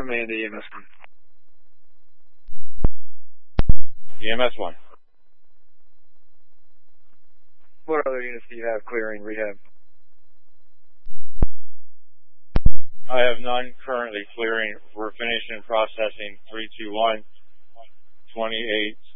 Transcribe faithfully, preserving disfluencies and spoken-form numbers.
Command E M S one. E M S one. What other units do you have clearing rehab? I have none currently clearing. We're finishing processing three two one, twenty-eight